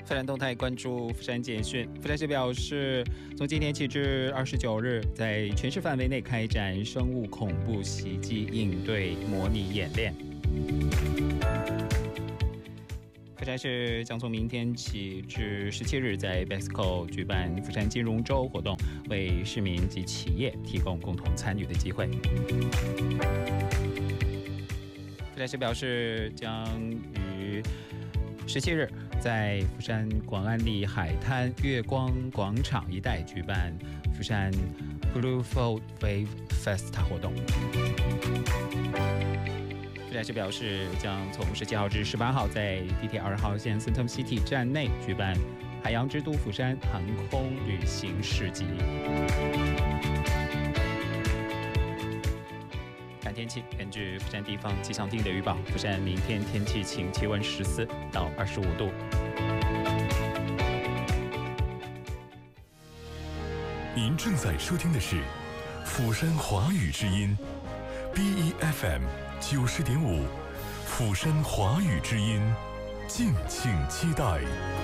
富山动态关注富山简讯。富山市表示，从今天起至29日，在全市范围内开展生物恐怖袭击应对模拟演练。富山市将从明天起至17日，在 BEXCO 举办富山金融周活动，为市民及企业提供共同参与的机会。富山市表示，将于17日在富山广安里海滩月光广场一带举办富山 Blue Fold Wave Festa 活动。富山市表示，将从17号至18号在地铁2号线 Centum City 站内举办海洋之都富山航空旅行市集。看天气，根据富山地方气象厅的预报，富山明天天气晴，气温14到25度。 您正在收听的是釜山华语之音 BEFM 90.5，釜山华语之音，敬请期待。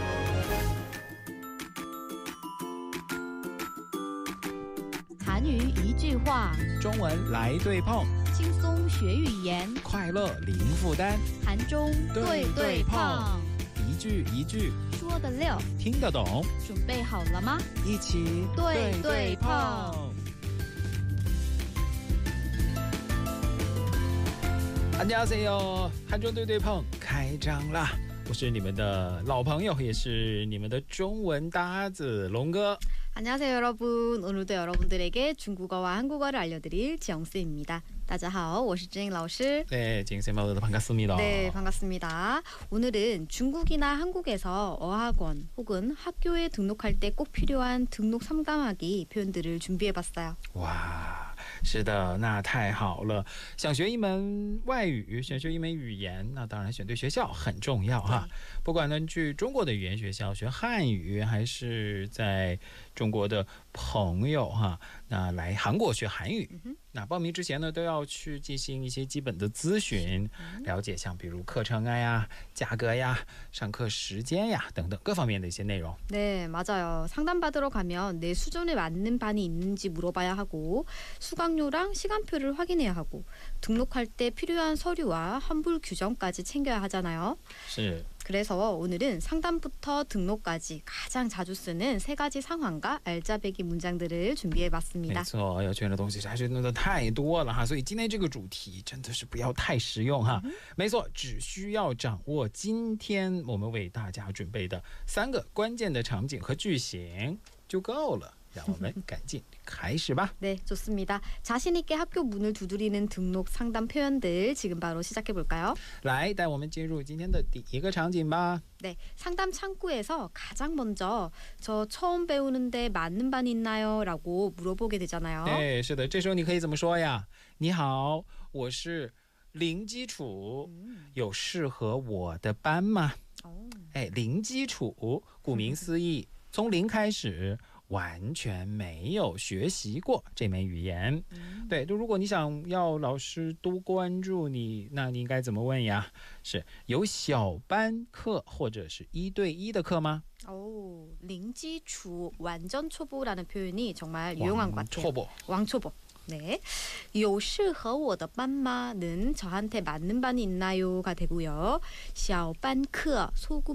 韩语一句话， 中文来对碰， 轻松学语言， 快乐零负担。 韩中对对碰， 一句一句说得溜， 听得懂。 准备好了吗？ 一起对对碰。 안녕하세요，韩中对对碰开张啦！我是你们的老朋友，也是你们的中文搭子龙哥。 안녕하세요 여러분. 오늘도 여러분들에게 중국어와 한국어를 알려드릴 지영쌤입니다. 大家好，我是郑老师。 네, 징쌤 반갑습니다. 네, 반갑습니다. 오늘은 중국이나 한국에서 어학원 혹은 학교에 등록할 때 꼭 필요한 등록 삼감하기 표현들을 준비해봤어요. 哇，是的，那太好了。想学一门外语，想学一门语言，那当然选对学校很重要哈。不管呢去中国的语言学校学汉语，还是在中国的朋友哈，那来韩国学韩语，那报名之前呢都要去进行一些基本的咨询，了解像比如课程呀、价格呀、上课时间呀等等各方面的一些内容。 네, 맞아요. 상담받으러 가면 내 수준에 맞는 반이 있는지 물어봐야 하고 수강료랑 시간표를 확인해야 하고 등록할 때 필요한 서류와 환불 규정까지 챙겨야 하잖아요. 是。 그래서 오늘은 상담부터 등록까지 가장 자주 쓰는 3가지 상황과 알짜배기 문장들을 준비해봤습니다. 没错，要学的东西还是真的太多了哈，所以今天这个主题真的是不要太实用哈。没错，只需要掌握今天我们为大家准备的3个关键的场景和句型就够了。 让我们赶紧开始吧。 네, 좋습니다. 자신 있게 학교 문을 두드리는 등록 상담 표현들 지금 바로 시작해 볼까요? 来，带我们进入今天的第一个场景吧。 네, 상담 창구에서 가장 먼저 저 처음 배우는데 맞는 반 있나요? 라고 물어보게 되잖아요. 对，是的，这时候你可以怎么说呀？你好，我是零基础，有适合我的班吗？哎，零基础，顾名思义，从零开始。 完全没有学习过这门语言，对，就如果你想要老师多关注你，那你应该怎么问呀？是有小班课或者是1对1的课吗？ 오, 零基础 완전 초보라는 표현이 정말 유용한 것 같아요. 왕초보. 왕초보. 네, 有适合我的班吗는 저한테 맞는 반이 있나요가 되고요. 小班课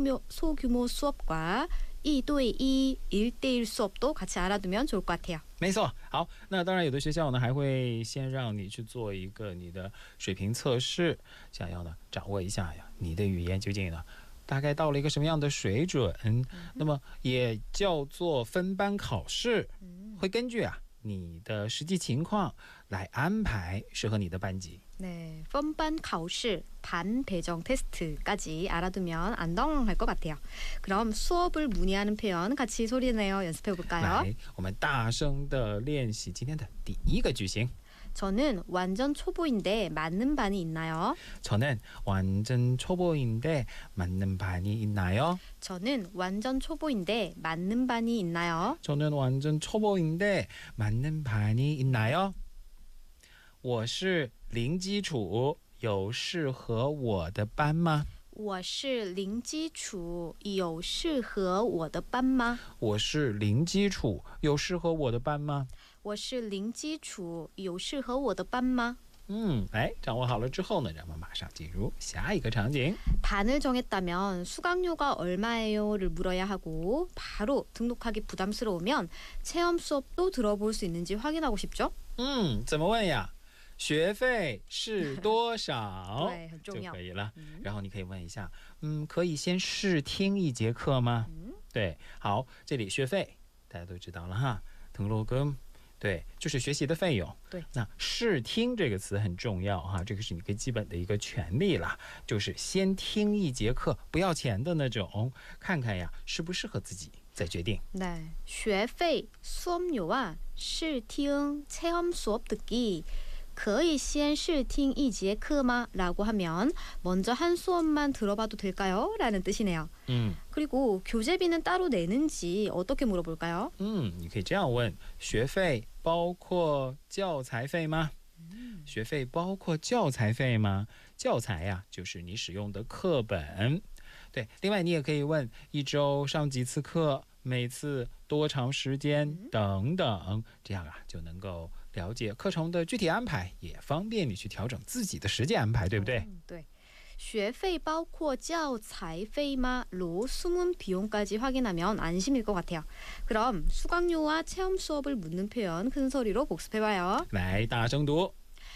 소규모 수업과 1对1 1대1 수업도 같이 알아두면 좋을 것 같아요. 没错，好，那当然有的学校呢还会先让你去做一个你的水平测试，想要呢掌握一下呀你的语言究竟呢大概到了一个什么样的水准，那么也叫做分班考试，会根据啊 你的实际情况来安排适合你的班级。 네, 펀반 考试, 반 배정 테스트까지 알아두면 안 당황할 것 같아요. 그럼 수업을 문의하는 표현 같이 소리내어 연습해 볼까요? 来，我们大声的练习今天的第一个句型。 저는 완전 초보인데 맞는 반이 있나요? 저는 완전 초보인데 맞는 반이 있나요? 저는 완전 초보인데 맞는 반이 있나요? 저는 완전 초보인데 맞는 반이 있나요? 我是零基础，有适合我的班吗？ 我是零基础，有适合我的班吗？ 我是零基础，有适合我的班吗？ 我是零基础，有适合我的班吗？ 哎，掌握好了之后呢，让我们马上进入下一个场景。 반을 정했다면 수강료가 얼마예요를 물어야 하고 바로 등록하기 부담스러우면 체험 수업도 들어볼 수 있는지 확인하고 싶죠? 怎么问呀？学费是多少？ 对，很重要。 就可以了。然后你可以问一下，可以先试听一节课吗？对，好，这里学费大家都知道了哈，등록금对，就是学习的费用。 对， 那试听这个词很重要哈，这个是你最基本的一个权利啦，就是先听一节课，不要钱的那种，看看呀适不适合自己再决定。 네, 学费 수업료와 试听 체험 수업 듣기 可以先试听一节课吗? 라고 하면 먼저 한 수업만 들어봐도 될까요? 라는 뜻이네요. 그리고 교재비는 따로 내는지 어떻게 물어볼까요? 你可以这样问，学费包括教材费吗？学费包括教材费吗？教材呀，就是你使用的课本。对，另外你也可以问一周上几次课，每次多长时间等等，这样啊就能够了解课程的具体安排，也方便你去调整自己的时间安排，对不对？ 对。学费包括教材费吗? 로 숨은 비용까지 확인하면 안심일 것 같아요. 그럼 수강료와 체험 수업을 묻는 표현 큰 소리로 복습해봐요. 来，大声读。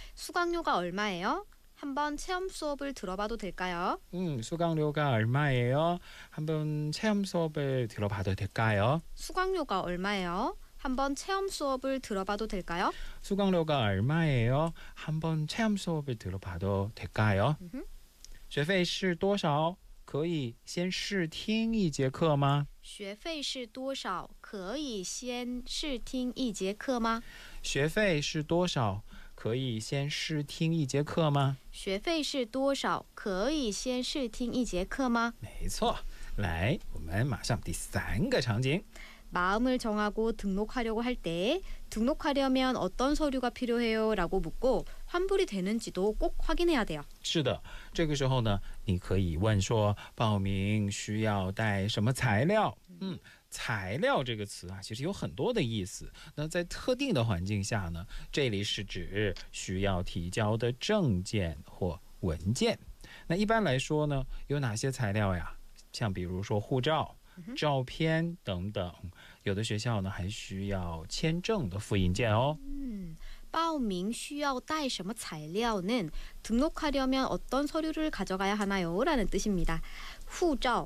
수강료가 얼마예요? 한번 체험 수업을 들어봐도 될까요? 수강료가 얼마예요? 한번 체험 수업을 들어봐도 될까요? 수강료가 얼마예요? 한번 체험 수업을 들어봐도 될까요? 수강료가 얼마예요? 한번 체험 수업을 들어봐도 될까요? 学费是多少？可以先试听一节课吗？ 学费是多少？可以先试听一节课吗？ 学费是多少？可以先试听一节课吗？ 学费是多少？可以先试听一节课吗？ 没错，来，我们马上第三个场景。 마음을 정하고 등록하려고 할 때 등록하려면 어떤 서류가 필요해요? 라고 묻고 환불이 되는지도 꼭 확인해야 돼요. 是的，这个时候呢，你可以问说报名需要带什么材料？材料这个词啊，其实有很多的意思。那在特定的环境下呢，这里是指需要提交的证件或文件。那一般来说呢，有哪些材料呀？像比如说护照、照片等等，有的学校呢还需要签证的复印件哦。 报名需要带什么材料는 등록하려면 어떤 서류를 가져가야 하나요? 라는 뜻입니다.护照,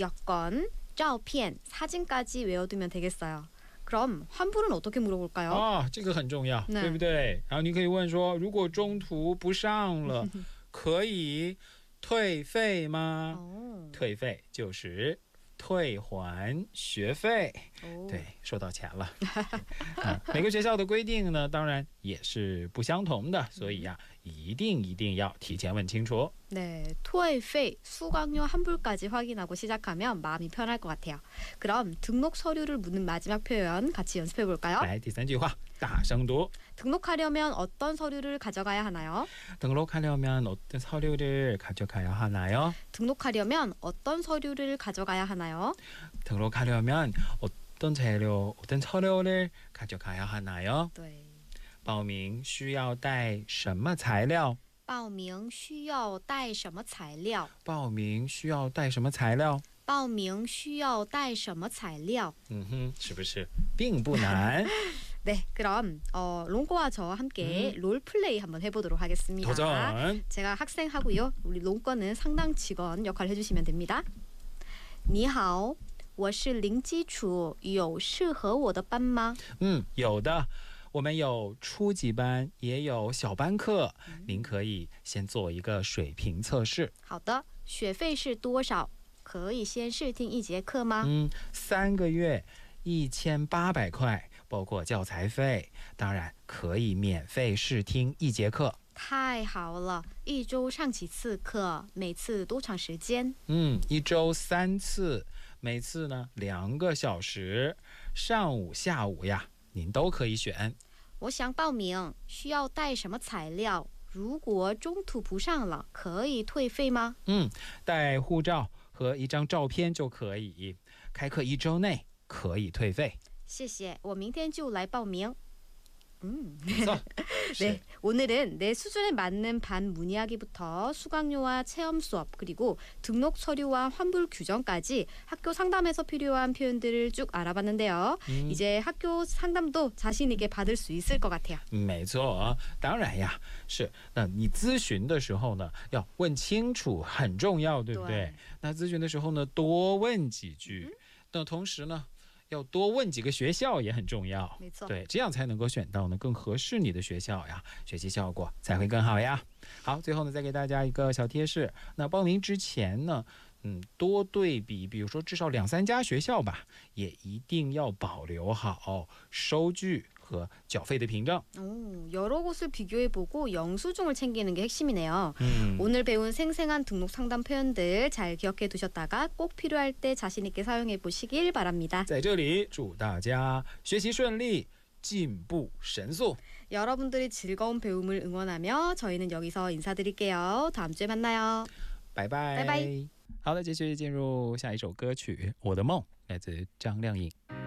여권, 照片, 사진까지 외워두면 되겠어요. 그럼 환불은 어떻게 물어볼까요? 这个很重要，对不对？然后你可以问说，如果中途不上了，可以退费吗？退费就是退还学费，对，收到钱了。每个学校的规定呢，当然也是不相同的，所以呀，一定要提前问清楚。 네, 退费, 수강료 환불까지 확인하고 시작하면 마음이 편할 것 같아요. 그럼 등록 서류를 묻는 마지막 표현 같이 연습해 볼까요? 来，第三句话，大声读。 등록하려면 어떤 서류를 가져가야 하나요? 등록하려면 어떤 서류를 가져가야 하나요? 등록하려면 어떤 서류를 가져가야 하나요? 등록하려면 어떤 서류를 가져가야 하나요? 对， 报名需要带什么材料？ 报名需要带什么材料？ 报名需要带什么材料？ 报名需要带什么材料？ 是不是并不难？ 네, 그럼 롱거와 저와 함께 롤플레이 한번 해보도록 하겠습니다. 도전. 제가 학생하고요. 우리 롱거는 상담 직원 역할 해주시면 됩니다. 你好，我是零基础，有适合我的班吗？ 有的。我们有初级班，也有小班课，您可以先做一个水平测试。 好的，学费是多少？可以先试听一节课吗 ？3个月，1800块，包括教材费，当然可以免费试听一节课。 太好了，一周上几次课？每次多长时间？ 一周3次，每次呢2个小时，上午、下午呀，您都可以选。 我想报名，需要带什么材料？ 如果中途不上了，可以退费吗？ 带护照和一张照片就可以。开课1周内可以退费。 谢谢，我明天就来报名。 네, 오늘은 내 수준에 맞는 반 문이야기부터 수강료와 체험 수업 그리고 등록 서류와 환불 규정까지 학교 상담에서 필요한 표현들을 쭉 알아봤는데요. 이제 학교 상담도 자신 있게 받을 수 있을 것 같아요. 没错，当然呀，是。那你咨询的时候呢，要问清楚，很重要，对不对？ 对。 那咨询的时候呢，多问几句。那同时呢，要多问几个学校也很重要。 没错， 对，这样才能够选到呢更合适你的学校呀，学习效果才会更好呀。好，最后呢，再给大家一个小贴士。那报名之前呢，多对比，比如说至少2、3家学校吧，也一定要保留好收据和缴费的凭证。 여러 곳을 비교해보고 영수증을 챙기는 게 핵심이네요. 오늘 배운 생생한 등록 상담 표현들 잘 기억해 두셨다가 꼭 필요할 때 자신 있게 사용해 보시길 바랍니다. 在这里祝大家学习顺利，进步神速。 여러분들이 즐거운 배움을 응원하며 저희는 여기서 인사드릴게요. 다음 주에 만나요. 拜拜。 拜拜。 好的，继续进入下一首歌曲《我的梦》，来自张靓颖。